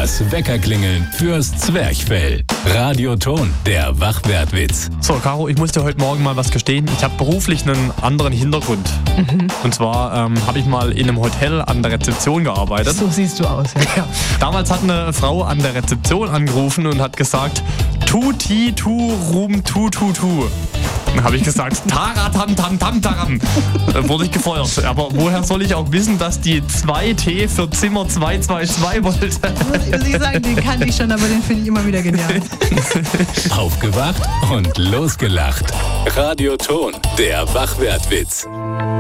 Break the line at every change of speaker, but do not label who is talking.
Das Weckerklingeln fürs Zwerchfell. Radioton, der Wachwertwitz.
So, Caro, ich musste heute Morgen mal was gestehen. Ich habe beruflich einen anderen Hintergrund. Und zwar habe ich mal in einem Hotel an der Rezeption gearbeitet.
So siehst du aus, ja.
Ja. Damals hat eine Frau an der Rezeption angerufen und hat gesagt, tu, ti, tu, rum, tu, tu, tu. Dann habe ich gesagt, taratam, tam, tam, taram. Wurde ich gefeuert. Aber woher soll ich auch wissen, dass die 2T für Zimmer 222 wollte?
Muss ich sagen, den kannte ich schon, aber den finde ich immer wieder genial.
Aufgewacht und losgelacht. Radioton, der Wachwertwitz.